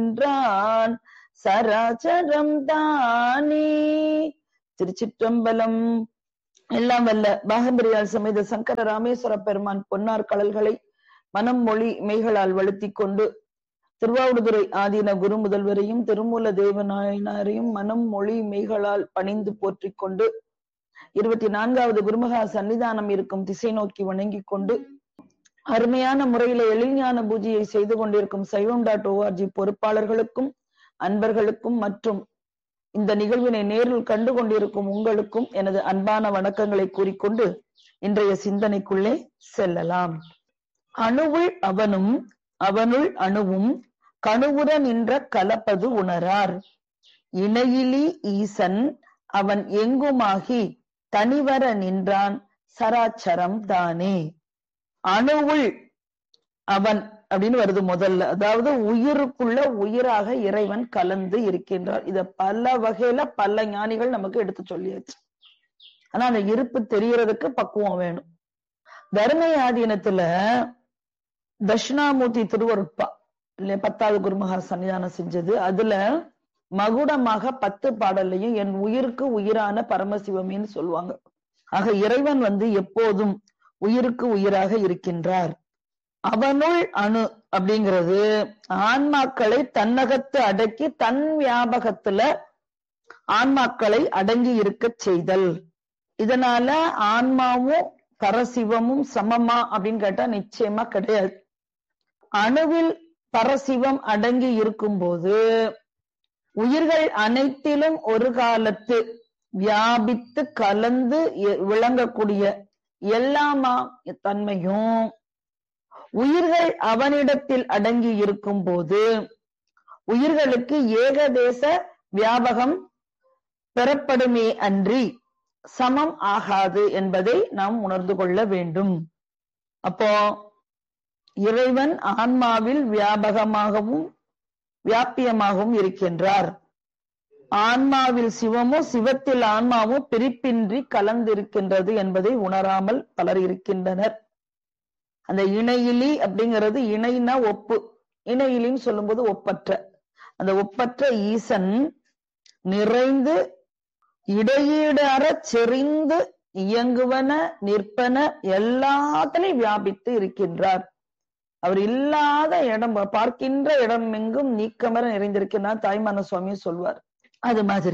நின்றான் சராச்சரம் தானே. திருச்சிற்றம்பலம். எல்லாம் வல்ல பாகம்பிரியால் சமேத சங்கர ராமேஸ்வர பெருமான் பொன்னார் கடல்களை மனம் மொழி மெய்களால் வழுத்திக் கொண்டு திருவாவடுதுறை ஆதீன குரு முதல்வரையும் திருமூல தேவநாயனாரையும் மனம் மொழி மெய்களால் பணிந்து போற்றிக் கொண்டு 24வது குருமகா சன்னிதானம் இருக்கும் திசை நோக்கி வணங்கிக் கொண்டு அருமையான முறையில எழில்ஞான பூஜையை செய்து கொண்டிருக்கும் சைவம்.org பொறுப்பாளர்களுக்கும் அன்பர்களுக்கும் மற்றும் இந்த நிகழ்வினை நேரில் கண்டு கொண்டிருக்கும் உங்களுக்கும் எனது அன்பான வணக்கங்களை கூறிக்கொண்டு இன்றைய சிந்தனைக்குள்ளே செல்லலாம். அணுவுள் அவனும் அவனுள் அணுவும் கணுவுற நின்ற கலப்பது உணரார். இணையிலி ஈசன் அவன் எங்குமாகி தனிவர நின்றான் சராச்சரம் தானே. அணுவுள் அவன் அப்படின்னு வருது முதல்ல. அதாவது உயிருக்குள்ள உயிராக இறைவன் கலந்து இருக்கின்றார். இத பல வகையில பல ஞானிகள் நமக்கு எடுத்து சொல்லியாச்சு. ஆனா அந்த இருப்பு தெரியறதுக்கு பக்குவம் வேணும். தர்ம ஆதீனத்துல தட்சிணாமூர்த்தி திருவருட்பா 10வது குருமகா சன்னிதானம் செஞ்சது. அதுல மகுடமாக 10 பாடல்லையும் என் உயிருக்கு உயிரான பரமசிவமின்னு சொல்லுவாங்க. ஆக இறைவன் எப்போதும் உயிருக்கு உயிராக இருக்கின்றார். அவனுள் அணு அப்படிங்கிறது ஆன்மாக்களை தன்னகத்து அடக்கி தன் வியாபகத்துல ஆன்மாக்களை அடங்கி இருக்க செய்தல். இதனால ஆன்மாவும் பரசிவமும் சமமா அப்படின்னு கேட்டா நிச்சயமா கிடையாது. அணுவில் பரசிவம் அடங்கி இருக்கும் போது உயிர்கள் அனைத்திலும் ஒரு காலத்து வியாபித்து கலந்து விளங்கக்கூடிய எல்லாமா தன்மையும் உயிர்கள் அவனிடத்தில் அடங்கி இருக்கும் போது உயிர்களுக்கு ஏகதேச வியாபகம் பெறப்படுமே அன்றி சமம் ஆகாது என்பதை நாம் உணர்ந்து கொள்ள வேண்டும். அப்போ இறைவன் ஆன்மாவில் வியாபகமாகவும் வியாபியமாகவும் இருக்கின்றார். ஆன்மாவில் சிவமும் சிவத்தில் ஆன்மாவும் பிரிப்பின்றி கலந்திருக்கின்றது என்பதை உணராமல் பலர் இருக்கின்றனர். அந்த இணையிலி அப்படிங்கிறது இணைனா ஒப்பு, இணையிலின்னு சொல்லும்போது ஒப்பற்ற. அந்த ஒப்பற்ற ஈசன் நிறைந்து இடையீடார செறிந்து இயங்குவன நிற்பன எல்லாத்திலையும் வியாபித்து இருக்கின்றார். அவர் இல்லாத இடம் பார்க்கின்ற இடம் எங்கும் நீக்கமர நிறைந்திருக்கிறார் தாய்மான சுவாமி சொல்வார். அது மாதிரி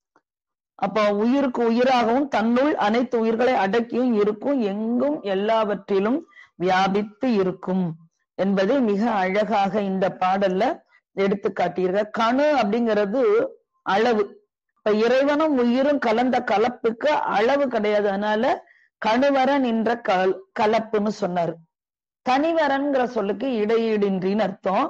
அப்போ உயிருக்கு உயிராகவும் தன்னுள் அனைத்து உயிர்களை அடக்கியும் இருக்கும், எங்கும் எல்லாவற்றிலும் வியாபித்து இருக்கும் என்பதை மிக அழகாக இந்த பாடல்ல எடுத்து காட்டியிருக்க. கணு அப்படிங்கிறது அளவு. இப்ப இறைவனும் உயிரும் கலந்த கலப்புக்கு அளவு கிடையாது. அதனால கணுவர நின்ற கலப்புன்னு சொன்னாரு. தனிவரன்கிற சொல்லுக்கு இடையீடின்றின்னு அர்த்தம்.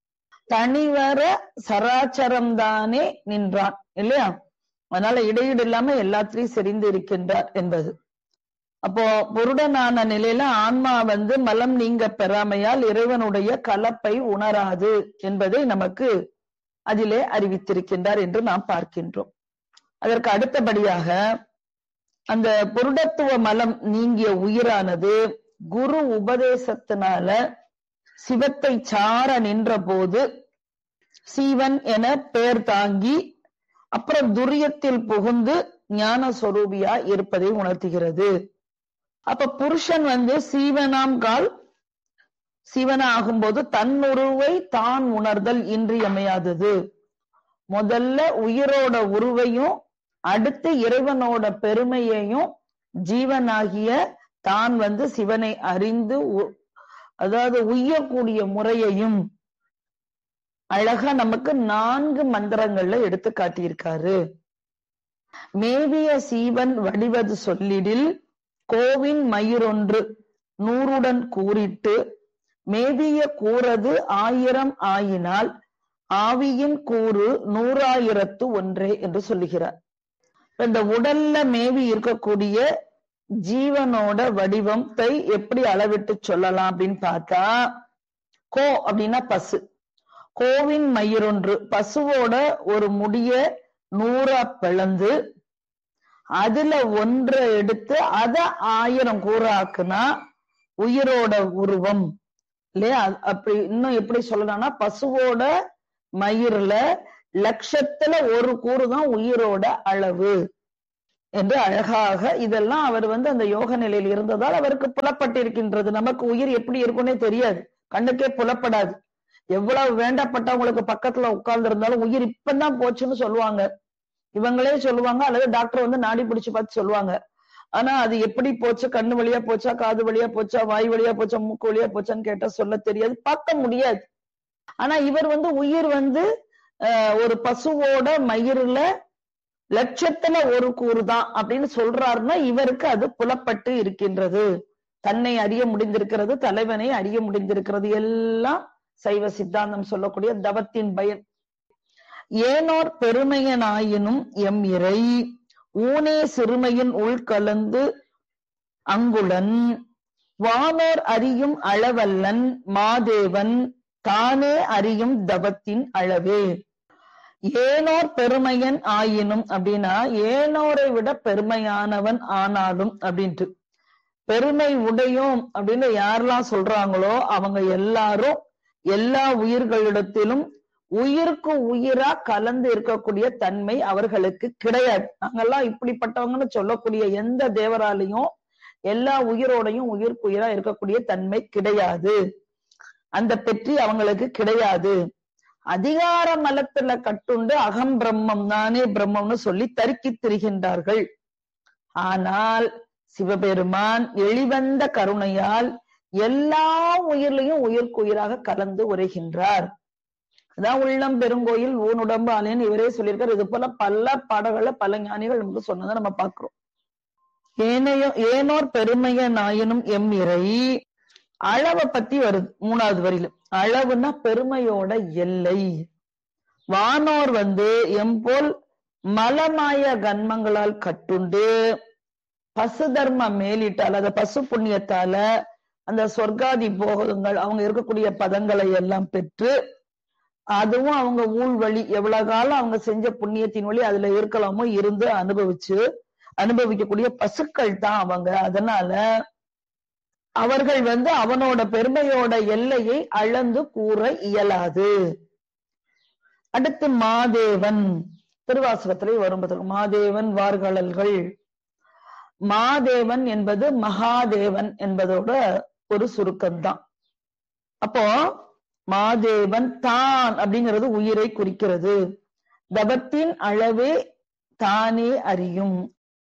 தனிவர சராச்சரம் தானே நின்றான் இல்லையா? அதனால இடையீடு இல்லாம எல்லாத்திலையும் செறிந்து இருக்கின்றார் என்பது. அப்போ பொருடனான நிலையில ஆன்மா மலம் நீங்க பெறாமையால் இறைவனுடைய கலப்பை உணராது என்பதை நமக்கு அதிலே அறிவித்திருக்கின்றார் என்று நாம் பார்க்கின்றோம். அதற்கு அடுத்தபடியாக அந்த பொருடத்துவ மலம் நீங்கிய உயிரானது குரு உபதேசத்தினால சிவத்தை சார நின்ற போது சீவன் என பெயர் தாங்கி அப்புறம் துரியத்தில் புகுந்து ஞான சொரூபியா இருப்பதை உணர்த்துகிறது. அப்ப புருஷன் சீவனாம் கால் சிவன ஆகும்போது தன்னுருவை தான் உணர்தல் இன்றியமையாதது. முதல்ல உயிரோட உருவையும் அடுத்து இறைவனோட பெருமையையும் ஜீவனாகிய தான் சிவனை அறிந்து அதாவது உய்யக்கூடிய முறையையும் அழகா நமக்கு 4 மந்திரங்கள்ல எடுத்து காட்டியிருக்காரு. மேவிய சீவன் வடிவது சொல்லிடில் கோவின் மயிரொன்று 100 கூறிட்டு மேவிய கூறது 1000 ஆயினால் ஆவியின் கூறு 100,000 என்று சொல்லுகிறார். இந்த உடல்ல மேவி இருக்கக்கூடிய ஜீவனோட வடிவத்தை எப்படி அளவிட்டு சொல்லலாம் அப்படின்னு பார்த்தா, கோ அப்படின்னா பசு, கோவின் மயிரொன்று பசுவோட ஒரு முடிய 100 பிளந்து அதுல 1 எடுத்து அத 1000 கூறாக்குனா உயிரோட உருவம் இல்லையா? அப்படி இன்னும் எப்படி சொல்லலாம்னா பசுவோட மயிர்ல லட்சத்துல ஒரு கூறுதான் உயிரோட அளவு என்று அழகாக இதெல்லாம் அவர் அந்த யோக நிலையில் இருந்ததால் அவருக்கு புலப்பட்டிருக்கின்றது. நமக்கு உயிர் எப்படி இருக்குன்னே தெரியாது, கண்ணுக்கே புலப்படாது. எவ்வளவு வேண்டப்பட்டவங்களுக்கு பக்கத்துல உட்கார்ந்து இருந்தாலும் உயிர் இப்பதான் போச்சுன்னு சொல்லுவாங்க, இவங்களே சொல்லுவாங்க, அல்லது டாக்டர் நாடி பிடிச்சு பார்த்து சொல்லுவாங்க. ஆனா அது எப்படி போச்சு, கண்ணு வழியா போச்சா, காது வழியா போச்சா, வாய் வழியா போச்சா, மூக்கு வழியா போச்சான்னு கேட்டா சொல்ல தெரியாது, பார்க்க முடியாது. ஆனா இவர் உயிர் ஒரு பசுவோட மயிர்ல லட்சத்துல ஒரு கூறுதான் அப்படின்னு சொல்றாருன்னா இவருக்கு அது புலப்பட்டு இருக்கின்றது, தன்னை அறிய முடிந்திருக்கிறது, தலைவனை அறிய முடிந்திருக்கிறது. எல்லாம் சைவ சித்தாந்தம் சொல்லக்கூடிய தவத்தின் பயன். ஏனோர் பெருமையனாயினும் எம் இறை ஊனே சிறுமையின் உள்கலந்து அங்குளன் வானோர் அறியும் அளவல்லன் மாதேவன் தானே அறியும் தவத்தின் அளவே. ஏனோர் பெருமையன் ஆயினும் அப்படின்னா ஏனோரை விட பெருமையானவன் ஆனாலும் அப்படின்ட்டு, பெருமை உடையோம் அப்படின்னு யாரெல்லாம் சொல்றாங்களோ அவங்க எல்லாரும் எல்லா உயிர்களிடத்திலும் உயிருக்கு உயிரா கலந்து இருக்கக்கூடிய தன்மை அவர்களுக்கு கிடையாது. நாங்கெல்லாம் இப்படிப்பட்டவங்கன்னு சொல்லக்கூடிய எந்த தேவராலையும் எல்லா உயிரோடையும் உயிருக்கு உயிரா இருக்கக்கூடிய தன்மை கிடையாது, அந்த பெற்றி அவங்களுக்கு கிடையாது. அதிகார மலத்துல கட்டுண்டு அகம் பிரம்மம் நானே பிரம்மம்னு சொல்லி தருக்கி திரிகின்றார்கள். ஆனால் சிவபெருமான் எளிவந்த கருணையால் எல்லா உயிர்லையும் உயிருக்கு உயிராக கலந்து உரைகின்றார். அதான் உள்ளம் பெருங்கோயில் ஊனுடம்பு ஆலயன் இவரே சொல்லியிருக்காரு. இது போல பல பாடல்கள்ல பல ஞானிகள் நமக்கு சொன்னதை நம்ம பாக்குறோம். ஏனோர் பெருமைய நாயனும் எம் இறை அளவை பத்தி வருது 3வது வரியில. அளவுன்னா பெருமையோட எல்லை. வானோர் எம்போல் மலமாய கன்மங்களால் கட்டுண்டு பசு தர்மம் மேலிட்டால் அந்த பசு புண்ணியத்தால அந்த சொர்க்காதி போகங்கள் அவங்க இருக்கக்கூடிய பதங்களை எல்லாம் பெற்று, அதுவும் அவங்க ஊழ் வழி எவ்வளவு காலம் அவங்க செஞ்ச புண்ணியத்தின் வழி அதுல இருக்கலாமோ இருந்து அனுபவிக்கக்கூடிய பசுக்கள் தான் அவங்க. அதனால அவர்கள் அவனோட பெருமையோட எல்லையை அளந்து கூற இயலாது. அடுத்து மாதேவன் திருவாசகத்திலே வரும்போது மாதேவன் வார்கழல்கள். மாதேவன் என்பது மகாதேவன் என்பதோட ஒரு சுருக்கம்தான். அப்போ மாதேவன் தான் அப்படிங்கிறது உயிரை குறிக்கிறது. தவத்தின் அளவே தானே அறியும்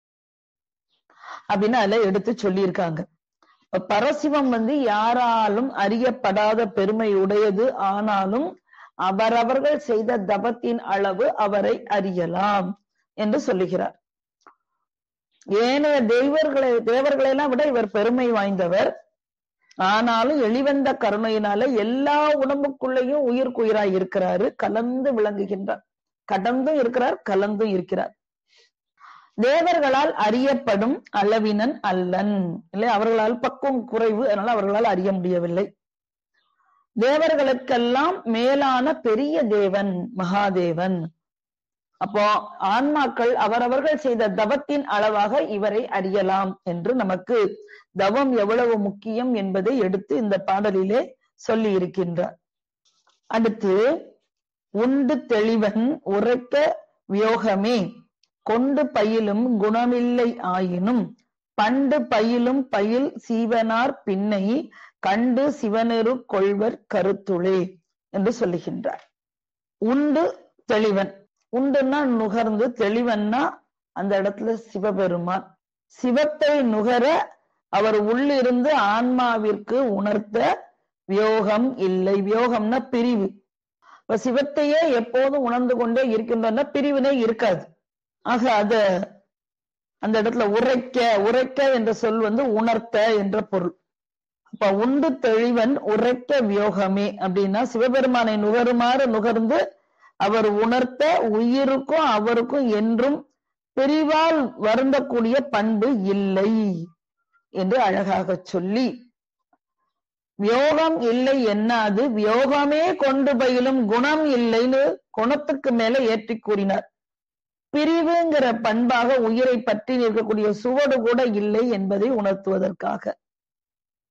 அப்படின்னு அதுல எடுத்து சொல்லியிருக்காங்க. பரசிவம் யாராலும் அறியப்படாத பெருமை உடையது. ஆனாலும் அவரவர்கள் செய்த தவத்தின் அளவு அவரை அறியலாம் என்று சொல்லுகிறார். ஏனைய தேவர்களெல்லாம் விட இவர் பெருமை வாய்ந்தவர். ஆனாலும் எளிவந்த கருணையினால எல்லா உடம்புக்குள்ளேயும் உயிர்க்குயிராய் இருக்கிறாரு, கலந்து விளங்குகின்றார். கடந்தும் இருக்கிறார், கலந்தும் இருக்கிறார். தேவர்களால் அறியப்படும் அளவினன் அல்லன் இல்லை, அவர்களால் பக்குவம் குறைவு, அதனால அவர்களால் அறிய முடியவில்லை. தேவர்களுக்கெல்லாம் மேலான பெரிய தேவன் மகாதேவன். அப்போ ஆன்மாக்கள் அவரவர்கள் செய்த தவத்தின் அளவாக இவரை அறியலாம் என்று நமக்கு தவம் எவ்வளவு முக்கியம் என்பதை எடுத்து இந்த பாடலிலே சொல்லி இருக்கின்றார். அடுத்து உண்டு தெளிவன் உரைக்க வியோகமே கொண்டு பயிலும் குணமில்லை ஆயினும் பண்டு பயிலும் பயில் சீவனார் பின்னை கண்டு சிவனெரு கொள்வர் கருத்துளே என்று சொல்லுகின்றார். உண்டு தெளிவன், உண்டுன்னா நுகர்ந்து, தெளிவன்னா அந்த இடத்துல சிவபெருமான். சிவத்தை நுகர அவர் உள்ளிருந்து ஆன்மாவிற்கு உணர்த்த வியோகம் இல்லை. வியோகம்னா பிரிவு. இப்ப சிவத்தையே எப்போதும் உணர்ந்து கொண்டே இருக்கின்றன, பிரிவினே இருக்காது. ஆக அந்த இடத்துல உரைக்க என்ற சொல் உணர்த்த என்ற பொருள். அப்ப உண்டு தெளிவன் உரைக்க வியோகமே அப்படின்னா சிவபெருமானை நுகருமாறு நுகர்ந்து அவர் உணர்த்த உயிருக்கும் அவருக்கும் என்றும் பிரிவால் வருந்தக்கூடிய பண்பு இல்லை என்று அழகாக சொல்லி, வியோகம் இல்லை என்னாது வியோகமே கொண்டு பயிலும் குணம் இல்லைன்னு குணத்துக்கு மேல ஏற்றி கூறினார். பிரிவுங்கிற பண்பாக உயிரை பற்றி நிற்கக்கூடிய சுவடு கூட இல்லை என்பதை உணர்த்துவதற்காக.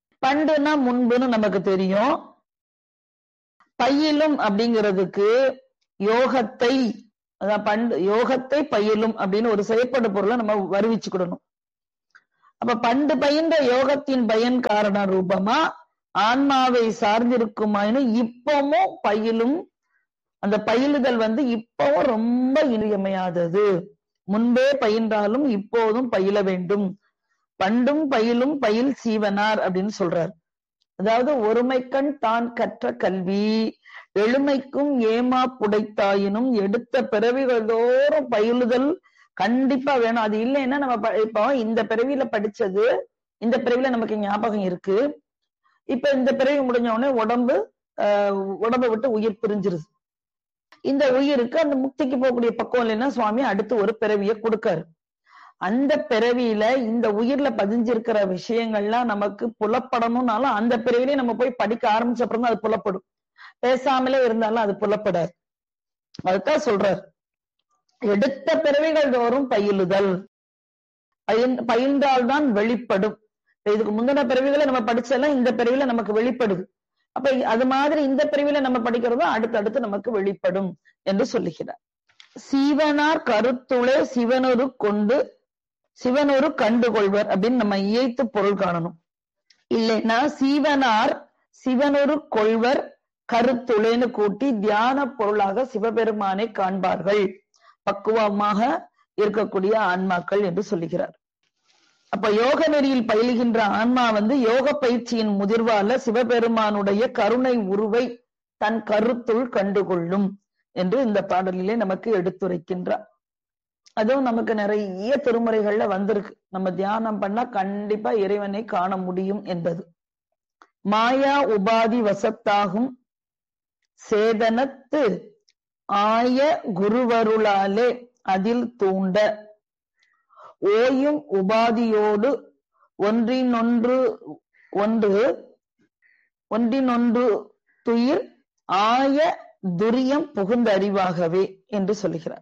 பண்டுனா முன்புன்னு நமக்கு தெரியும். பயிலும் அப்படிங்கிறதுக்கு யோகத்தை, அதான் யோகத்தை பயிலும் அப்படின்னு ஒரு செயற்படு பொருளை நம்ம வருவிச்சுக்கிடணும். அப்ப பண்டு பயின்ற யோகத்தின் பயன் காரண ரூபமா ஆன்மாவை சார்ந்திருக்குமாயினும் இப்பவும் பயிலும். அந்த பயிலுதல் இப்பவும் ரொம்ப இன்றியமையாதது. முன்பே பயின்றாலும் இப்போதும் பயில வேண்டும். பண்டும் பயிலும் பயில் சீவனார் அப்படின்னு சொல்றார். அதாவது ஒருமைக்கண் தான் கற்ற கல்வி எழுமைக்கும் ஏமா புடைத்தாயினும் எடுத்த பிறவிகள் தோறும் பயிலுதல் கண்டிப்பா வேணும். அது இல்லைன்னா நம்ம இப்போ இந்த பிறவியில படிச்சது இந்த பிறவியில நமக்கு ஞாபகம் இருக்கு. இப்ப இந்த பிறவி முடிஞ்ச உடனே உடம்பை விட்டு உயிர் பிரிஞ்சிருது. இந்த உயிருக்கு அந்த முக்திக்கு போகக்கூடிய பக்குவம் இல்லைன்னா சுவாமி அடுத்து ஒரு பிறவியை கொடுக்காரு. அந்த பிறவியில இந்த உயிர்ல பதிஞ்சிருக்கிற விஷயங்கள்லாம் நமக்கு புலப்படணும்னாலும் அந்த பிறவிலே நம்ம போய் படிக்க ஆரம்பிச்சப்பறம் தான் அது புலப்படும். பேசாமலே இருந்தாலும் அது புலப்படாது. அதுதான் சொல்றார், எடுத்த பிறவிகள் தோறும் பயிலுதல், பயின்றால்தான் வெளிப்படும். இதுக்கு முந்தின பிறவிகளை நம்ம படிச்செல்லாம் இந்த பிறவில நமக்கு வெளிப்படுது. அப்ப அது மாதிரி இந்த பிறவில நம்ம படிக்கிறதும் அடுத்தடுத்து நமக்கு வெளிப்படும் என்று சொல்லுகிறார். சீவனார் கருத்துளே சிவனொரு கண்டுகொள்வர் அப்படின்னு நம்ம இயைத்து பொருள் காணணும். இல்லைன்னா சீவனார் சிவனொரு கொள்வர் கருத்துளேன்னு கூட்டி தியான பொருளாக சிவபெருமானை காண்பார்கள், பக்குவமாக இருக்கக்கூடிய ஆன்மாக்கள் என்று சொல்லுகிறார். அப்ப யோக நெறியில் பயிலுகின்ற ஆன்மா யோக பயிற்சியின் முதிர்வால சிவபெருமானுடைய கருணை உருவை தன் கருத்துள் கண்டுகொள்ளும் என்று இந்த பாடலிலே நமக்கு எடுத்துரைக்கின்றார். அதுவும் நமக்கு நிறைய திருமுறைகள்ல வந்திருக்கு. நம்ம தியானம் பண்ணா கண்டிப்பா இறைவனை காண முடியும் என்பது. மாயா உபாதி வசத்தாகும் சேதனத்து ஆய குருவருளாலே அதில் தூண்ட ஓயும் உபாதியோடு ஒன்றினொன்று துயிர் ஆய துரியம் புகுந்தறிவாகவே என்று சொல்லுகிறார்.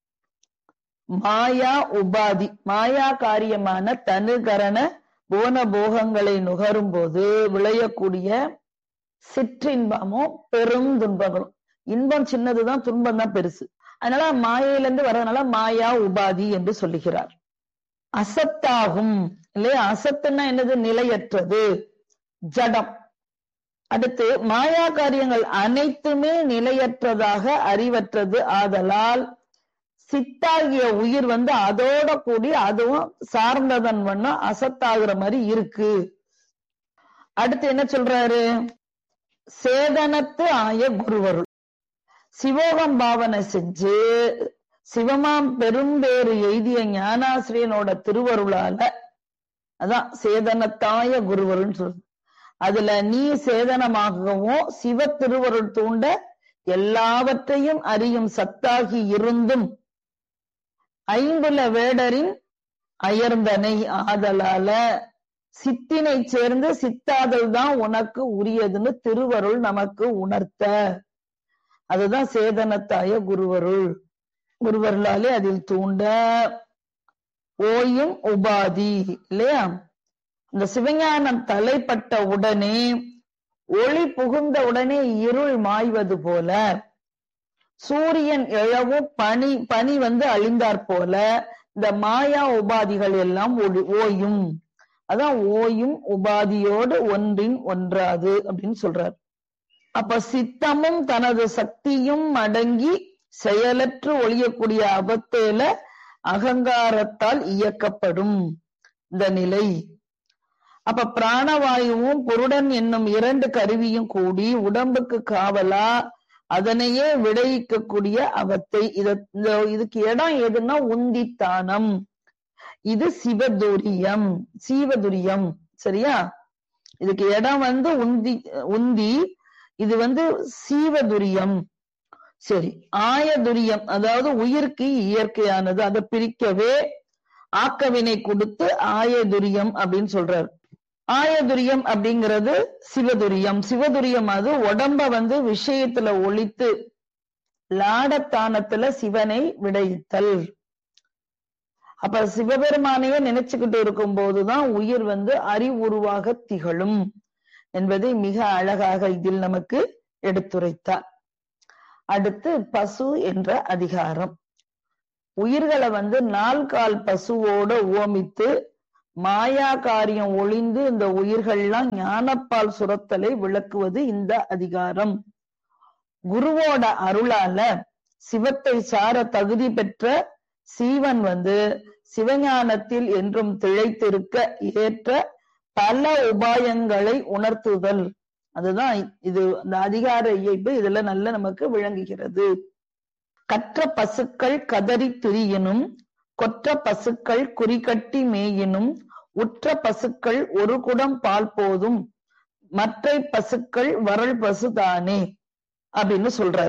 மாயா உபாதி, மாயா காரியமான தனுகரண போன போகங்களை நுகரும் போது விளையக்கூடிய சிற்றின்பமும் பெரும் துன்பங்களும். இன்பம் சின்னதுதான், துன்பம் தான் பெருசு. அதனால மாயையிலிருந்து வர்றதுனால மாயா உபாதி என்று சொல்லுகிறார். அசத்தாகும் இல்லையா? அசத்துன்னா என்னது? நிலையற்றது, ஜடம். அடுத்து மாயா காரியங்கள் அனைத்துமே நிலையற்றதாக அறிவற்றது ஆதலால் சித்தாகிய உயிர் அதோட கூடி அதுவும் சார்ந்ததன் வண்ணம் அசத்தாகிற மாதிரி இருக்கு. அடுத்து என்ன சொல்றாரு? சேதனத்து ஆய குருவருள், சிவோகம் பாவனை செஞ்சு சிவமாம் பெரும்பேறு எய்திய ஞானாசிரியனோட திருவருளால, அதான் சேதனத்தாய குருவருள்னு சொல்றது. அதுல நீ சேதனமாகவும் சிவ திருவருள் தூண்ட எல்லாவற்றையும் அறியும் சத்தாகி இருந்தும் ஐம்புல வேடரின் அயர்ந்தனை ஆதலால சித்தினை சேர்ந்து சித்தாதல் தான் உனக்கு உரியதுன்னு திருவருள் நமக்கு உணர்த்த. அதுதான் சேதனத்தாய குருவருள். குருவருளாலே அதில் தூண்ட ஓயும் உபாதி இல்லையா? இந்த சிவஞானம் தலைப்பட்ட உடனே ஒளி புகுந்த உடனே இருள் மாய்வது போல, சூரியன் எழவும் பனி அழிந்தாற் போல இந்த மாயா உபாதிகள் எல்லாம் ஓயும். அதான் ஓயும் உபாதியோடு ஒன்றின் ஒன்றாது அப்படின்னு சொல்றார். அப்ப சித்தமும் தனது சக்தியும் அடங்கி செயலற்று ஒழியக்கூடிய அவத்தேல அகங்காரத்தால் இயக்கப்படும் இந்த நிலை. அப்ப பிராணவாயுவும் புருடன் என்னும் இரண்டு கருவியும் கூடி உடம்புக்கு காவலா அதனையே விளைவிக்கக்கூடிய அவத்தை. இதுக்கு இடம் எதுன்னா உந்தித்தானம். இது சீவதுரியம் சரியா? இதுக்கு இடம் உந்தி, இது சீவதுரியம். சரி, ஆயதுரியம் அதாவது உயிருக்கு இயற்கையானது, அதை பிரிக்கவே ஆக்கவினை கொடுத்து ஆயதுரியம் அப்படின்னு சொல்றாரு. ஆயதுரியம் அப்படிங்கிறது சிவதுரியம். சிவதுரியம் அது உடம்ப விஷயத்துல ஒழித்து லாடத்தானத்துல சிவனை விடைத்தல். அப்ப சிவபெருமானையே நினைச்சுக்கிட்டு இருக்கும் போதுதான் உயிர் அறிவுருவாக திகழும் என்பதை மிக அழகாக இதில் நமக்கு எடுத்துரைத்தார். அடுத்து பசு என்ற அதிகாரம். உயிர்களை நால்கால் பசுவோட ஓமித்து மாயா காரியம் ஒளிந்து இந்த உயிர்கள்லாம் ஞானப்பால் சுரத்தலை விளக்குவது இந்த அதிகாரம். குருவோட அருளால சிவத்தை சார தகுதி பெற்ற சீவன் சிவஞானத்தில் என்றும் திளைத்திருக்க ஏற்ற பல உபாயங்களை உணர்த்துதல். அதுதான் இது இந்த அதிகார இயல்பு இதுல நல்ல நமக்கு விளங்குகிறது. கற்ற பசுக்கள் கதறி திரியினும் கொற்ற பசுக்கள் குறிகட்டி மேயினும் உற்ற பசுக்கள் ஒரு குடம் பால் போதும் மற்ற பசுக்கள் வரல் பசுதானே அப்படின்னு சொல்றார்.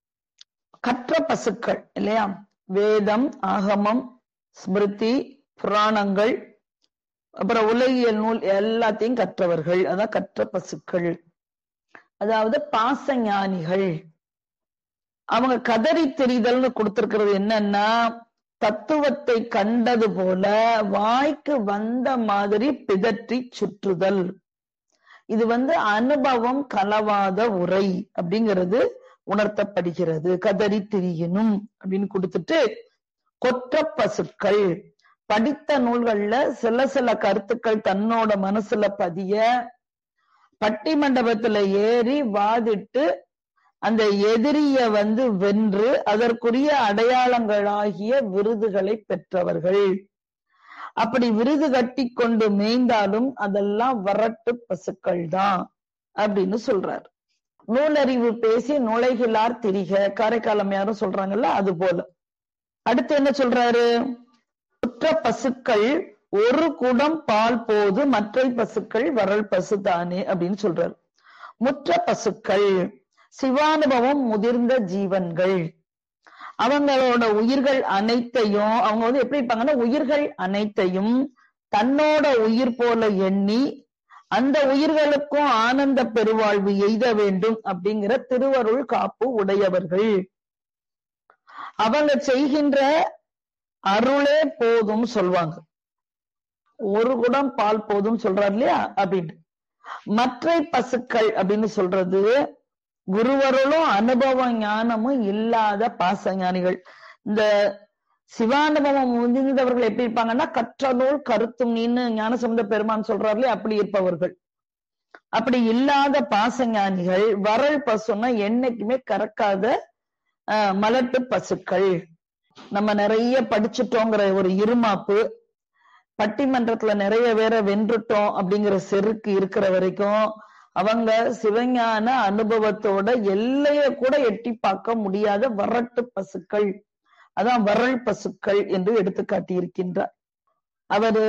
கற்ற பசுக்கள் இல்லையா, வேதம், ஆகமம், ஸ்மிருதி, புராணங்கள், அப்புறம் உலகியல் நூல் எல்லாத்தையும் கற்றவர்கள், அதான் கற்ற பசுக்கள். அதாவது பாசஞானிகள். அவங்க கதறி தெரிதல்னு கொடுத்திருக்கிறது என்னன்னா, தத்துவத்தை கண்டது போல வாய்க்கு வந்த மாதிரி பிதற்றி சுற்றுதல். இது அனுபவம் கலவாத உரை அப்படிங்கிறது உணர்த்தப்படுகிறது. கதறி திரியினும் அப்படின்னு கொடுத்துட்டு, கொற்ற பசுக்கள் படித்த நூல்கள்ல சில சில கருத்துக்கள் தன்னோட மனசுல பதிய பட்டி மண்டபத்துல ஏறி வாதிட்டு அந்த எதிரிய வென்று அதற்குரிய அடையாளங்களாகிய விருதுகளை பெற்றவர்கள். அப்படி விருது கட்டி கொண்டு மேய்ந்தாலும் அதெல்லாம் வரட்டு பசுக்கள் தான் அப்படின்னு சொல்றார். நூலறிவு பேசி நுழைகிலார் திரிக, காரைக்காலம் யாரும் சொல்றாங்கல்ல, அது போல. அடுத்து என்ன சொல்றாரு, குற்ற பசுக்கள் ஒரு குடம் பால் போது மற்ற பசுக்கள் வரல் பசுதானே அப்படின்னு சொல்றாரு. முற்ற பசுக்கள் சிவானுபவம் முதிர்ந்த ஜீவன்கள். அவங்களோட உயிர்கள் அனைத்தையும் அவங்க எப்படி இருப்பாங்கன்னா, உயிர்கள் அனைத்தையும் தன்னோட உயிர் போல எண்ணி அந்த உயிர்களுக்கும் ஆனந்த பெருவாழ்வு எய்த வேண்டும் அப்படிங்கிற திருவருள் காப்பு உடையவர்கள். அவங்க செய்கின்ற அருளே போதும் சொல்வாங்க. ஒரு குடம் பால் போதும் சொல்றாரு இல்லையா அப்படின்னு. மற்ற பசுக்கள் அப்படின்னு சொல்றது குருவருளும் அனுபவ ஞானமும் இல்லாத பாசஞானிகள். இந்த சிவானுபவம் முதிர்ந்தவர்கள் எப்படி இருப்பாங்கன்னா, கற்ற நூல் கருத்தும் நீன்னு ஞானசம்பந்த பெருமான் சொல்றாருலே, அப்படி இருப்பவர்கள். அப்படி இல்லாத பாசஞானிகள் வரல் பசுன்னா என்னைக்குமே கறக்காத மலட்டு பசுக்கள். நம்ம நிறைய படிச்சுட்டோங்கிற ஒரு இருமாப்பு, பட்டிமன்றத்துல நிறைய பேரை வென்றுட்டோம் அப்படிங்கிற செருக்கு இருக்கிற வரைக்கும் அவங்க சிவஞான அனுபவத்தோட எல்லைய கூட எட்டி பார்க்க முடியாத வரட்டு பசுக்கள். அதான் வரல் பசுக்கள் என்று எடுத்து காட்டியிருக்கின்றார். அவரு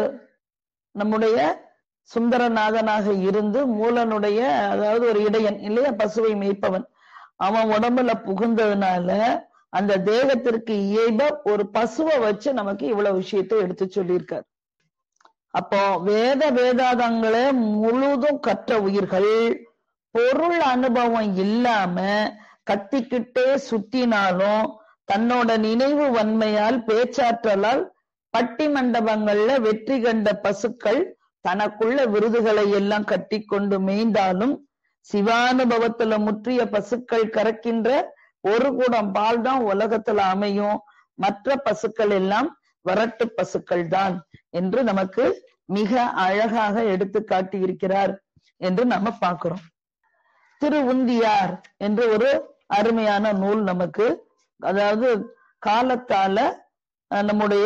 நம்முடைய சுந்தரநாதனாக இருந்து மூலனுடைய, அதாவது ஒரு இடையன் இல்லையா, பசுவை மேய்ப்பவன், அவன் உடம்புல புகுந்ததுனால அந்த தேகத்திற்கு இயல்ப ஒரு பசுவை வச்சு நமக்கு இவ்வளவு விஷயத்தை எடுத்து சொல்லியிருக்கார். அப்போ வேதாந்தங்களை முழுதும் கற்ற உயிர்கள் பொருள் அனுபவம் இல்லாம கத்திக்கிட்டே சுத்தினாலும் தன்னோட நினைவு வன்மையால் பேச்சாற்றலால் பட்டி மண்டபங்கள்ல வெற்றி கண்ட பசுக்கள் தனக்குள்ள விருதுகளை எல்லாம் கட்டி கொண்டு மேய்ந்தாலும் சிவானுபவத்துல முற்றிய பசுக்கள் கறக்கின்ற ஒரு குடம் பால் தான் உலகத்துல அமையும். மற்ற பசுக்கள் எல்லாம் வரட்டு பசுக்கள் தான் என்று நமக்கு மிக அழகாக எடுத்து காட்டியிருக்கிறார் என்று நம்ம பார்க்கிறோம். திருவுந்தியார் என்று ஒரு அருமையான நூல் நமக்கு, அதாவது காலத்தால நம்முடைய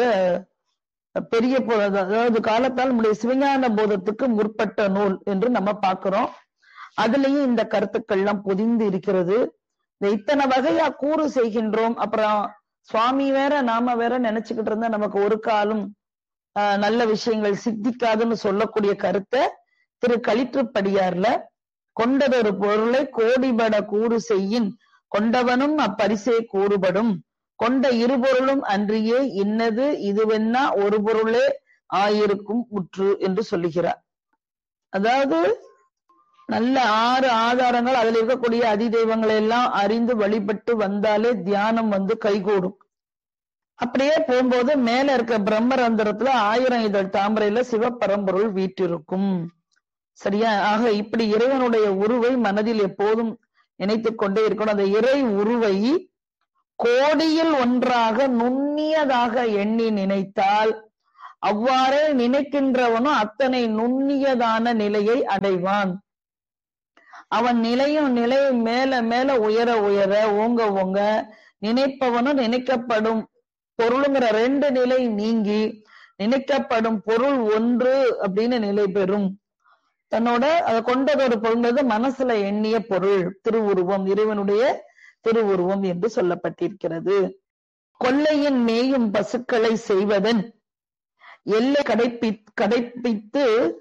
பெரிய, அதாவது காலத்தால் நம்முடைய சிவஞான போதத்துக்கு முற்பட்ட நூல் என்று நம்ம பார்க்கிறோம். அதுலயும் இந்த கருத்துக்கள் எல்லாம் பொதிந்து இருக்கிறது. இத்தனை வகையா கூறு செய்கின்றோம், அப்புறம் சுவாமி வேற நாம வேற நினைச்சுக்கிட்டு இருந்தா நமக்கு ஒரு காலம் நல்ல விஷயங்கள் சித்திக்காதுன்னு சொல்லக்கூடிய கருத்தை திரு களிற்றுப்படியார்ல, கொண்டதொரு பொருளை கோடிபட கூறு செய்யின் கொண்டவனும் அப்பரிசே கூறுபடும் கொண்ட இருபொருளும் அன்றியே இன்னது இதுவென்னா ஒரு பொருளே ஆயிருக்கும் முற்று என்று சொல்லுகிறார். அதாவது நல்ல 6 ஆதாரங்கள், அதுல இருக்கக்கூடிய அதிதெய்வங்களை எல்லாம் அறிந்து வழிபட்டு வந்தாலே தியானம் கைகூடும். அப்படியே போகும்போது மேல இருக்க பிரம்மரந்திரத்துல 1000 இதழ் தாமரையில சிவபரம்பொருள் வீற்றிருக்கும். சரியா? ஆக இப்படி இறைவனுடைய உருவை மனதில் எப்போதும் நினைத்துக் கொண்டே இருக்கணும். அந்த இறை உருவை கோடியில் ஒன்றாக நுண்ணியதாக எண்ணி நினைத்தால் அவ்வாறே நினைக்கின்றவனும் அத்தனை நுண்ணியதான நிலையை அடைவான். அவன் நிலையும் மேல மேல உயர உயர ஓங்க ஓங்க நினைப்பவனும் நினைக்கப்படும் பொருளுங்கிற 2 நிலை நீங்கி நினைக்கப்படும் பொருள் ஒன்று அப்படின்னு நிலை பெறும். தன்னோட அதை கொண்டது ஒரு பொருள் மனசுல எண்ணிய பொருள் திருவுருவம், இறைவனுடைய திருவுருவம் என்று சொல்லப்பட்டிருக்கிறது. கொல்லையின் மேயும் பசுக்களை செய்வதன் எல்லை கடைப்பித்து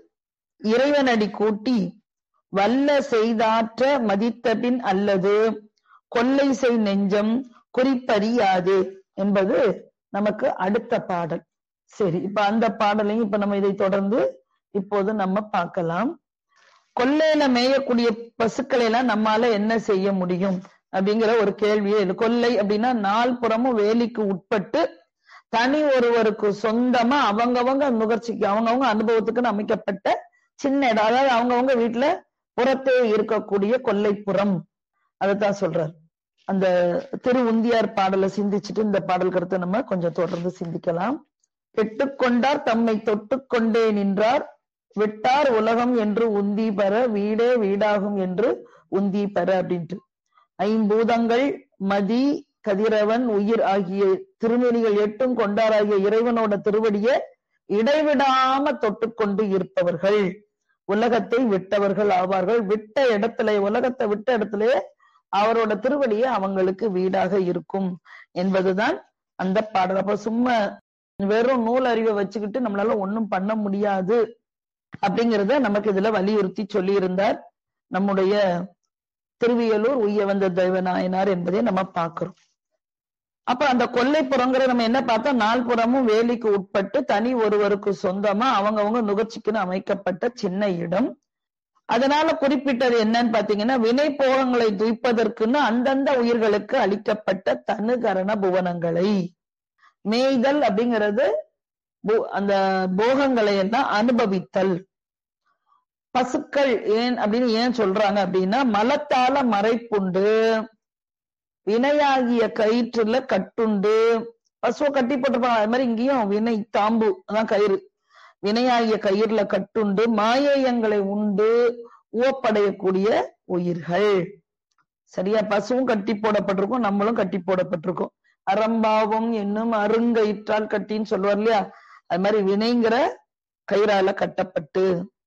இறைவனடி கூட்டி வல்ல செய்தாற்ற மதித்தபின் அல்லது கொல்லை செய் நெஞ்சம் குறிப்பறியாது என்பது நமக்கு அடுத்த பாடல். சரி, இப்ப அந்த பாடலையும் இப்ப நம்ம இதை தொடர்ந்து இப்போது நம்ம பார்க்கலாம். கொல்லையில மேயக்கூடிய பசுக்களை எல்லாம் நம்மால என்ன செய்ய முடியும் அப்படிங்கிற ஒரு கேள்வியே இது. கொல்லை அப்படின்னா 4 புறமும் வேலிக்கு உட்பட்டு தனி ஒருவருக்கு சொந்தமா அவங்கவங்க நுகர்ச்சிக்கு அவங்கவங்க அனுபவத்துக்குன்னு அமைக்கப்பட்ட சின்ன இடம், அதாவது அவங்கவங்க வீட்டுல புறத்தே இருக்கக்கூடிய கொல்லைப்புறம். அதைத்தான் சொல்றார். அந்த திரு உந்தியார் பாடலை சிந்திச்சுட்டு இந்த பாடல் கருத்தை நம்ம கொஞ்சம் தொடர்ந்து சிந்திக்கலாம். கெட்டுக்கொண்டார் தம்மை தொட்டு கொண்டே நின்றார் விட்டார் உலகம் என்று உந்தி பெற வீடே வீடாகும் என்று உந்தி பெற அப்படின்ட்டு 5 பூதங்கள் மதி கதிரவன் உயிர் ஆகிய திருமேனிகள் 8 கொண்டாராகிய இறைவனோட திருவடிய இடைவிடாம தொட்டுக்கொண்டு இருப்பவர்கள் உலகத்தை விட்டவர்கள் ஆவார்கள். விட்ட இடத்துல, உலகத்தை விட்ட இடத்துல அவரோட திருவடியே அவங்களுக்கு வீடாக இருக்கும் என்பதுதான் அந்த பாடல். அப்ப சும்மா வெறும் நூல் அறிவை வச்சுக்கிட்டு நம்மளால ஒண்ணும் பண்ண முடியாது அப்படிங்கிறத நமக்கு இதுல வலியுறுத்தி சொல்லி இருந்தார் நம்முடைய திருவியலூர் உய்ய வந்த தெய்வ நாயனார் என்பதை நம்ம பார்க்கிறோம். அப்ப அந்த கொல்லைப்புறங்கிற நம்ம என்ன பார்த்தோம், 4 புறமும் வேலிக்கு உட்பட்டு தனி ஒருவருக்கு சொந்தமா அவங்கவங்க நுகர்ச்சிக்குன்னு அமைக்கப்பட்ட சின்ன இடம். அதனால குறிப்பிட்டது என்னன்னு பாத்தீங்கன்னா, வினை போகங்களை துய்ப்பதற்குன்னு அந்தந்த உயிர்களுக்கு அளிக்கப்பட்ட தனுகரண புவனங்களை மேய்தல் அப்படிங்கிறது அந்த போகங்களை எல்லாம் அனுபவித்தல். பசுக்கள் ஏன் அப்படின்னு ஏன் சொல்றாங்க அப்படின்னா, மலத்தால மறைப்புண்டு வினையாகிய கயிற்றுல கட்டுண்டு பசுவை கட்டி போட்டிருப்பாங்க. அது மாதிரி இங்கேயும் வினை தாம்பு அதான் கயிறு, வினையாகிய கயிறுல கட்டுண்டு மாயங்களை உண்டு உவப்படையக்கூடிய உயிர்கள். சரியா, பசுவும் கட்டி போடப்பட்டிருக்கும், நம்மளும் கட்டி போடப்பட்டிருக்கோம். அறம்பாவம் என்னும் அருங்கயிற்றால் கட்டின்னு சொல்லுவார் இல்லையா, அது மாதிரி வினைங்கிற கயிறால கட்டப்பட்டு.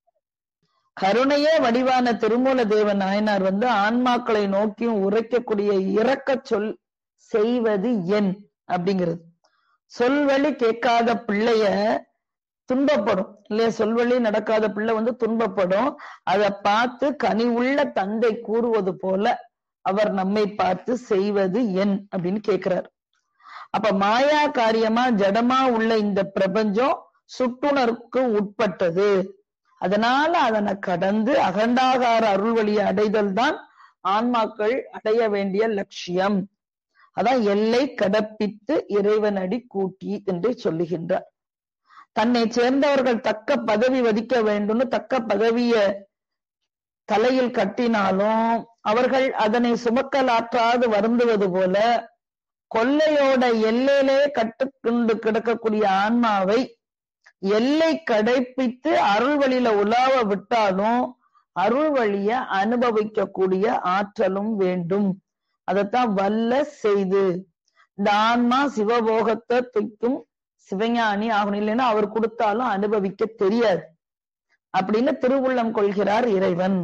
கருணையே வடிவான திருமூல தேவ நாயனார் ஆன்மாக்களை நோக்கியும் உரைக்கக்கூடிய இரக்க சொல் செய்வது என் அப்படிங்கிறது. சொல்வழி கேட்காத பிள்ளைய துன்பப்படும் இல்லையா, சொல்வழி நடக்காத பிள்ளை துன்பப்படும். அதை பார்த்து கனிவுள்ள தந்தை கூறுவது போல அவர் நம்மை பார்த்து செய்வது என் அப்படின்னு கேட்கிறார். அப்ப மாயா காரியமா ஜடமா உள்ள இந்த பிரபஞ்சம் சுட்டுணர்வுக்கு உட்பட்டது. அதனால அதனை கடந்து அகண்டாகார அருள் வழியை அடைதல் தான் ஆன்மாக்கள் அடைய வேண்டிய லட்சியம். அதான் எல்லை கடப்பித்து இறைவனடி கூட்டி என்று சொல்லுகின்றார். தன்னை சேர்ந்தவர்கள் தக்க பதவி வதிக்க வேண்டும்னு தக்க பதவிய தலையில் கட்டினாலும் அவர்கள் அதனை சுமக்கலாற்றாது வருந்துவது போல கொல்லையோட எல்லையிலே கட்டுக்கொண்டு கிடக்கக்கூடிய ஆன்மாவை எல்லை கடைப்பித்து அருள் வழியில உலாவ விட்டாலும் அருள் வழிய அனுபவிக்கக்கூடிய ஆற்றலும் வேண்டும். அதத்தான் வல்ல செய்து இந்த ஆன்மா சிவபோகத்தை துய்க்கும் சிவஞானி ஆகணும், இல்லைன்னா அவர் கொடுத்தாலும் அனுபவிக்க தெரியாது அப்படின்னு திருவுள்ளம் கொள்கிறார் இறைவன்.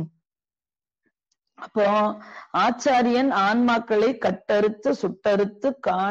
அப்போ ஆச்சாரியன் ஆன்மாக்களை கட்டறுத்து சுட்டறுத்து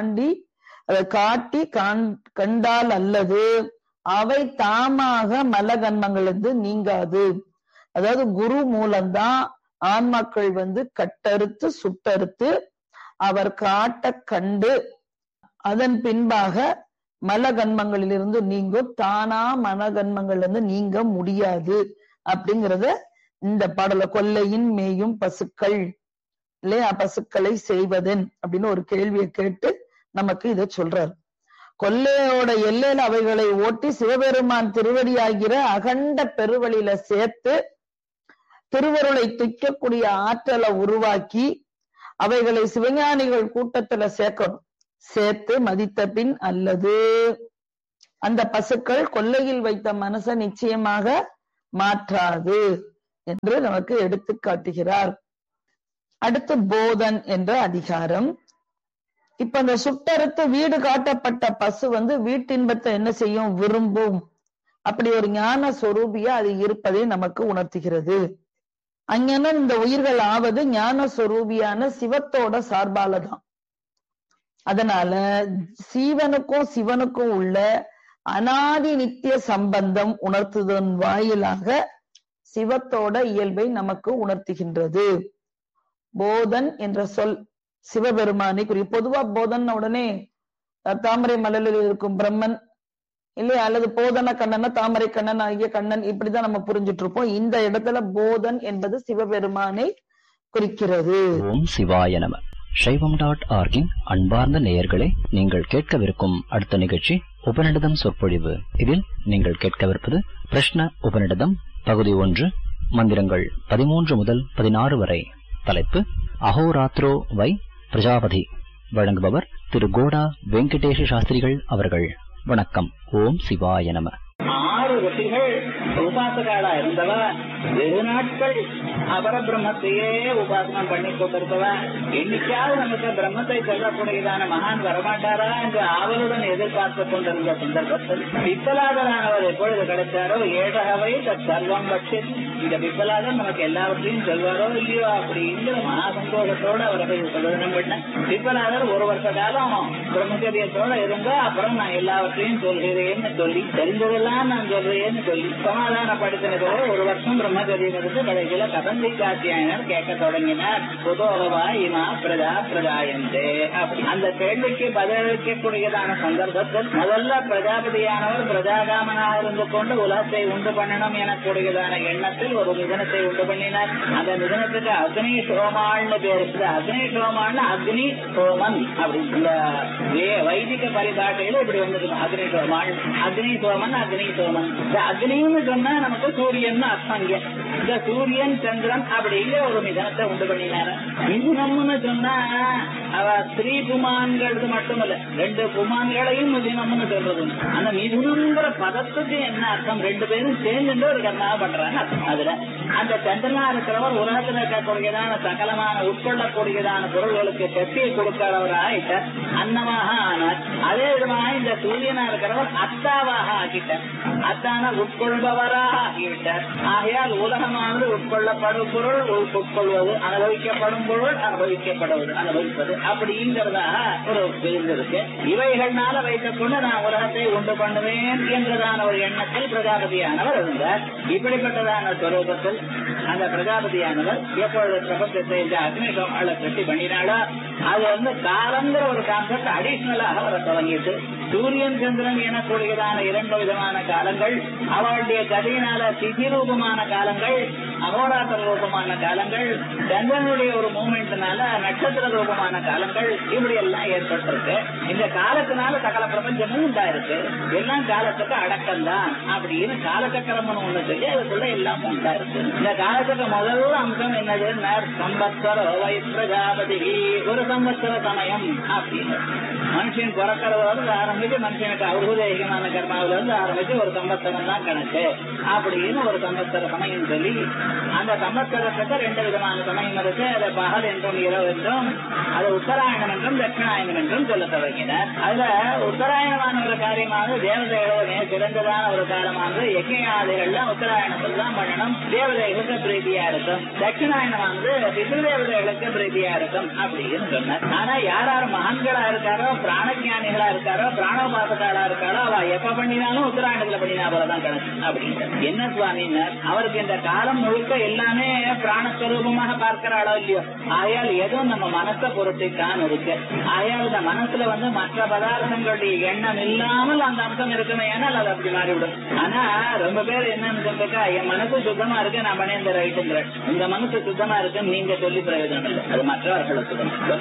காட்டி கண்டால் அல்லது அவை தாமாக மலகன்மங்களிலிருந்து நீங்காது. அதாவது குரு மூலம்தான் ஆன்மாக்கள் கட்டறுத்து சுட்டறுத்து அவர் காட்ட கண்டு அதன் பின்பாக மலகன்மங்களிலிருந்து நீங்கும். தானா மனகன்மங்கள்ல நீங்க முடியாது அப்படிங்கிறத இந்த பாடல கொல்லையின் மேயும் பசுக்கள் இல்லையா, பசுக்களை செய்வதன் அப்படின்னு ஒரு கேள்வியை கேட்டு நமக்கு இதை சொல்றார். கொல்லையோட எல்லையில அவைகளை ஓட்டி சிவபெருமான் திருவடியாகிற அகண்ட பெருவழியில சேர்த்து திருவருளை துய்க்கக்கூடிய ஆற்றலை உருவாக்கி அவைகளை சிவஞானிகள் கூட்டத்துல சேர்க்கணும். சேர்த்து மதித்த பின் அல்லது அந்த பசுக்கள் கொல்லையில் வைத்த மனசை நிச்சயமாக மாற்றாது என்று நமக்கு எடுத்து காட்டுகிறார். அடுத்து போதன் என்ற அதிகாரம். இப்ப அந்த சுட்டறுத்து வீடு காட்டப்பட்ட பசு வீட்டின்பத்தை என்ன செய்யும்? விரும்பும். அப்படி ஒரு ஞான சொரூபியா அது இருப்பதை நமக்கு உணர்த்துகிறது. அங்கன இந்த உயிர்கள் ஆவது ஞான சொரூபியான சிவத்தோட சார்பாலதான். அதனால சீவனுக்கும் சிவனுக்கும் உள்ள அனாதி நித்திய சம்பந்தம் உணர்த்துவதன் வாயிலாக சிவத்தோட இயல்பை நமக்கு உணர்த்துகின்றது. போதன் என்ற சொல் சிவபெருமானை குறி. பொதுவா போதன் உடனே தாமரை மலரில் இருக்கும் பிரம்மன் இல்லையா, அல்லது போதன கண்ணன தாமரை கண்ணன் ஆகிய கண்ணன், இப்படிதான் நம்ம புரிஞ்சிட்டு இருப்போம். இந்த இடத்துல போதன் என்பது சிவபெருமானை குறிக்கிறது. ஓம் சிவாய நம. சைவம்.org அன்பார்ந்த நேயர்களே, நீங்கள் கேட்கவிருக்கும் அடுத்த நிகழ்ச்சி உபநிடதம் சொற்பொழிவு. இதில் நீங்கள் கேட்கவிருப்பது பிரஷ்ன உபநிடதம் பகுதி 1, மந்திரங்கள் 13 முதல் 16 வரை. தலைப்பு அஹோராத்ரோ வை பிரஜாபதி. வழங்குபவர் திரு கோடா வெங்கடேஷ சாஸ்திரிகள் அவர்கள். வணக்கம். ஓம் சிவாய நம. 6 ரிஷிகள் உபாசகாலா இருந்தவ, வெகு நாட்கள் அபர பிரம்மத்தையே உபாசனம் பண்ணி கொண்டிருந்தவ. என்னைக்காவது நமக்கு பிரம்மத்தை சொல்லக்கூடியதான மகான் வரமாட்டாரா என்று ஆவலுடன் எதிர்பார்த்துக் கொண்டிருந்த சந்தர்ப்பத்தில் பிப்பலாதரானவர் எப்பொழுது கிடைச்சாரோ, ஏழகவை சர்வம் பட்சி, இந்த பிப்பலாதன் நமக்கு எல்லாவற்றையும் சொல்வாரோ இல்லையோ அப்படிங்கிற மகா சந்தோஷத்தோடு அவரை பிரயோஜனம் பண்ண. பிப்பலாதர் 1 வருஷ காலம் பிரம்மச்சரியத்தோட இருந்தா அப்புறம் நான் எல்லாவற்றையும் சொல்கிறேன்னு சொல்லி, தெரிஞ்சதெல்லாம் நான் சொல்றேன்னு சொல்லி சமாதானப்படுத்தினதோடு 1 வருஷம் பிரம்மச்சரியம் இருந்து கடைசியில கதந்தி காத்தியாயனர் கேட்க தொடங்கினார். புதோகவா இமா பிரஜா பிரஜாயந்தே அப்படி. அந்த கேள்விக்கு பதிலளிக்கக்கூடியதான சந்தர்ப்பத்தில் முதல்ல பிரஜாபதியானவர் பிரஜாகாமனாக இருந்து கொண்டு உலகத்தை உண்டு பண்ணணும் எனக்கூடியதான எண்ணத்தில் ஒரு மிதனத்தை உண்டு பண்ணினார். அந்த மிதனத்துக்கு அக்னி சோமாள்னு பேரு. அக்னி சோமாள்னு அக்னி சோமன் அப்படி இந்த வைதிக பரிபாட்டையில இப்படி வந்திருக்கும். அக்னி சோமாள், அக்னி சோமன், அக்னி சோமன். இந்த அக்னின்னு சொன்னா நமக்கு சூரியன் அர்த்தம். இந்த சூரியன் சந்திரன் அப்படிங்கிற ஒரு மிதனத்தை உண்டு பண்ணினார. மிதுனம்னு சொன்னா அவ ஸ்ரீ புமான்களுக்கு மட்டுமல்ல, 2 புமான்களையும் மிதுனம்னு சொல்றது. அந்த மிதுனம்ங்கிற பதத்துக்கு என்ன அர்த்தம்? 2 பேரும் சேர்ந்து ஒரு கர்மாவை பண்றாங்க. அதுல அந்த சந்திரனா இருக்கிறவர் உலகத்துல இருக்கக்கூடியதான சகலமான உட்கொள்ளக்கூடியதான பொருள்களுக்கு சக்தியை கொடுக்கிறவரா ஆயிட்டார், அன்னமாக ஆனார். அதே விதமாக இந்த சூரியனா இருக்கிறவர் அத்தாவாக ஆக்கிட்டார், அத்தான உட்கொள்பவராக ஆகிவிட்டார். ஆகையால் உலகமானது உட்கொள்ளப்படும் பொருள் உட்கொள்வது, அனுபவிக்கப்படும் பொருள் அனுபவிக்கப்படுவது, அனுபவிப்பது அப்படிங்கிறதாக ஒரு பிரிந்திருக்கு. இவைகள்னால வைத்துக் கொண்டு நான் உலகத்தை உண்டு பண்ணுவேன் என்றதான ஒரு எண்ணத்தில் பிரஜாபதியானவர் இருந்தார். இப்படிப்பட்டதான ஸ்வரூபத்தில் அந்த பிரஜாபதியானவர் எப்பொழுது பிரபஞ்சத்தை இந்த அக்னிசோமாளை கட்டி பண்ணினாலோ அது காலங்கிற ஒரு கான்செப்ட் அடிஷனலாக வர தொடங்கிட்டு, சூரியன் சந்திரன் எனக்கூடியதான 2 விதமான காலங்கள், அவளுடைய கதையினால திதி ரூபமான காலங்கள், அகோராத்திர ரூபமான காலங்கள், சந்திரனுடைய ஒரு மூமெண்ட்னால நட்சத்திர ரூபமான காலங்கள், இப்படி எல்லாம் ஏற்பட்டிருக்கு. இந்த காலத்தினால சகல பிரபஞ்சமும் உண்டாயிருக்கு. எல்லாம் காலத்துக்கு அடக்கம்தான் அப்படின்னு காலச்சக்கரம்னு ஒண்ணு சொல்லி அதுக்குள்ள எல்லாம் உண்டாயிருக்கு. இந்த காலத்துக்கு முதல் அம்சம் என்னது? சம்பத்சர வை பிரஜாபதி, ஒரு சம்பத்சர சமயம் அப்படின்னு. மனுஷன் பிறக்கிறதோடு ஆரம்பிச்சு மனுஷனுக்கு அவுதேகமான கர்மாவில இருந்து ஆரம்பிச்சு ஒரு சம்பத்சரம் தான் கணக்கு அப்படின்னு ஒரு சம்பத்சர சமயம் சொல்லி, அந்த சம்பத்சரத்துக்கு 2 விதமான சமயம் இருக்கு. அதை பகல் என்றும் இரவு என்றும், அது உத்தராயணம் என்றும் தட்சிணாயணம் என்றும் சொல்ல தொடங்கினார். அதுல உத்தராயணமான ஒரு காரியமானது தேவதைகளே சிறந்ததான ஒரு காலமானது. யஜ்ஞாதிகள்லாம் உத்தராயணத்தில் தான் பண்ணணும், தேவதைகளுக்கு பிரீதியா இருக்கும். தட்சிணாயணமானது பித்ருதேவதைகளுக்கு பிரீதியா இருக்கும் அப்படின்னு சொன்னார். ஆனா யார் மகான்களா இருக்காரோ, பிராணஜானிகளா இருக்காரோ, பிராணோபாசகாலா இருக்காரோ, அவ எப்ப பண்ணினாலும் உத்தராயணத்துல பண்ணினா போலதான் கணக்கு அப்படின்னு. என்ன சுவாமினர், அவருக்கு இந்த காலம் முழுக்க எல்லாமே பிராணஸ்வரூபமாக பார்க்கிறாளோ இல்லையோ, ஆயால் எதுவும் நம்ம மனசை பொறுத்துத்தான் இருக்கு. ஆயால் இந்த மனசுல மற்ற பதார்த்தங்களுடைய எண்ணம் இல்லாமல் அந்த அம்சம் இருக்குமே, ஏன்னால் அது அப்படி மாறிவிடும். ஆனா ரொம்ப பேர் என்னன்னு சொல்லிருக்கா, என் மனசு சுத்தமா இருக்கு நான் பண்ணி இந்த ரைட்டுங்கிற, இந்த மனசு சுத்தமா இருக்குன்னு நீங்க சொல்லி பிரயோஜனம் இல்லை, அது மற்றவர்களுக்கு சொல்ல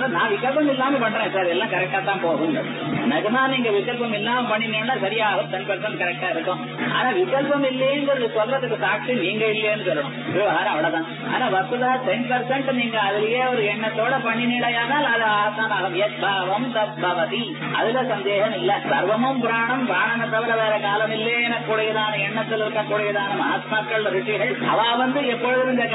நான் விகல்பம் இல்லாம பண்றேன் சார், எல்லாம் கரெக்டா தான் போகும். நிஜமா நீங்க விகல்பம் இல்லாம பண்ணினீங்கன்னா சரியாகும், 10% கரெக்டா இருக்கும். ஆனா விகல்பம் இல்லைங்கிறது சொல்றதுக்கு சாட்சி நீங்க இல்லைன்னு சொல்லணும், விவகாரம் அவ்வளவுதான். ஆனா வசுதா 10% நீங்க அதுலயே ஒரு எண்ணத்தோட பண்ணினீடையானால் அது ஆத்தான் ஆகும். எத்பாவம் தத்பவதி, அதுல சந்தேகம் இல்ல. சர்வமும் பிராணம், பிராணனை தவிர வேற காலம் இல்லைன்னு கூடியதான எண்ணத்தில் இருக்கக்கூடியதான மகாத்மாக்கள் ரிஷிகள் அவ எப்பொழுதும்